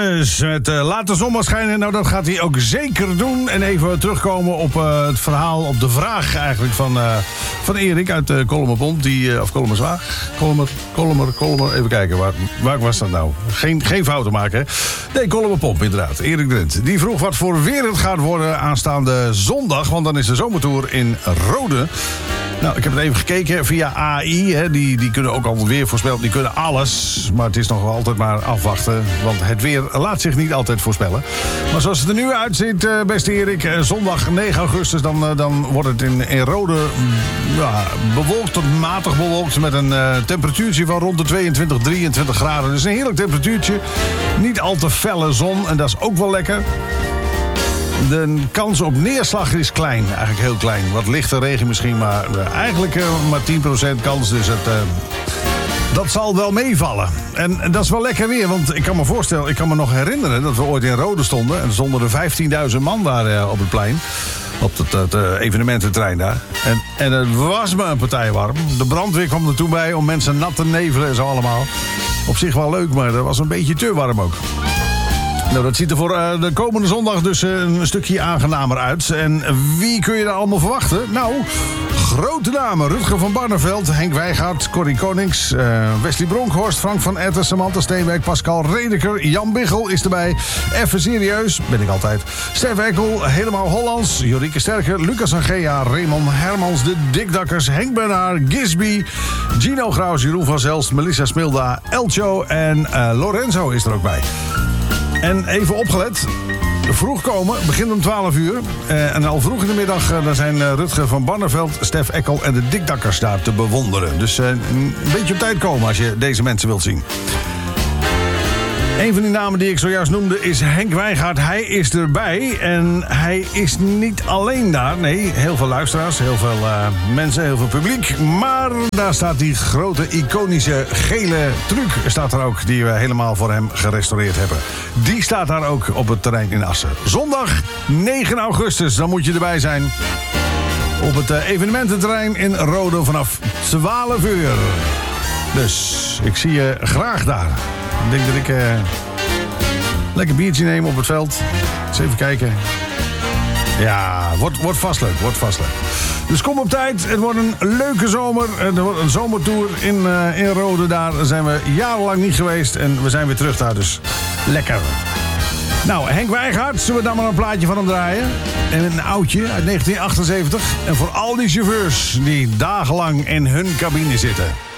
Augustus met Laat de zon maar schijnen. Nou, dat gaat hij ook zeker doen. En even terugkomen op het verhaal, op de vraag eigenlijk van Erik uit Kolmerpomp. Of Kolmerzwaag. Kolmer. Even kijken, waar was dat nou? Geen fouten maken, hè? Nee, Kolmerpomp inderdaad. Erik Drent. Die vroeg wat voor weer het gaat worden aanstaande zondag. Want dan is de zomertour in Rode. Nou, ik heb het even gekeken via AI. Hè. Die kunnen ook al weer voorspellen. Die kunnen alles. Maar het is nog altijd maar afwachten. Want het weer laat zich niet altijd voorspellen. Maar zoals het er nu uitziet, beste Erik. Zondag 9 augustus, dan wordt het in Rode bewolkt tot matig bewolkt. Met een temperatuurtje van rond de 22, 23 graden. Dus een heerlijk temperatuurtje. Niet al te felle zon. En dat is ook wel lekker. De kans op neerslag is klein, eigenlijk heel klein. Wat lichte regen misschien, maar eigenlijk maar 10% kans. Dus dat zal wel meevallen. En dat is wel lekker weer, want ik kan me nog herinneren dat we ooit in Rode stonden. En er stonden er 15.000 man daar op het plein. Op het evenemententerrein daar. En het was me een partij warm. De brandweer kwam er toen bij om mensen nat te nevelen en zo allemaal. Op zich wel leuk, maar dat was een beetje te warm ook. Nou, dat ziet er voor de komende zondag dus een stukje aangenamer uit. En wie kun je daar allemaal verwachten? Nou, grote namen. Rutger van Barneveld, Henk Wijngaard, Corrie Konings, Wesley Bronkhorst, Frank van Etten, Samantha Steenwijk, Pascal Redeker, Jan Biggel is erbij. Even serieus, ben ik altijd. Stef Eckel, Helemaal Hollands, Jorike Sterker, Lucas Angea, Raymond Hermans, de Dikdakkers, Henk Bernard, Gisby, Gino Graus, Jeroen van Zelst, Melissa Smilda, Elcho en Lorenzo is er ook bij. En even opgelet, vroeg komen, begint om 12 uur. En al vroeg in de middag dan zijn Rutger van Barneveld, Stef Eckel en de Dikdakkers daar te bewonderen. Dus een beetje op tijd komen als je deze mensen wilt zien. Een van die namen die ik zojuist noemde is Henk Wijngaard. Hij is erbij en hij is niet alleen daar. Nee, heel veel luisteraars, heel veel mensen, heel veel publiek. Maar daar staat die grote, iconische, gele truc staat er ook, die we helemaal voor hem gerestaureerd hebben. Die staat daar ook op het terrein in Assen. Zondag 9 augustus, dan moet je erbij zijn. Op het evenemententerrein in Rode vanaf 12 uur. Dus ik zie je graag daar. Ik denk dat ik lekker biertje neem op het veld. Eens even kijken. Ja, wordt vast leuk, Dus kom op tijd. Het wordt een leuke zomer. Het wordt een zomertour in Rode. Daar zijn we jarenlang niet geweest. En we zijn weer terug daar, dus lekker. Nou, Henk Wijngaard, zullen we dan maar een plaatje van hem draaien? En een oudje uit 1978. En voor al die chauffeurs die dagenlang in hun cabine zitten.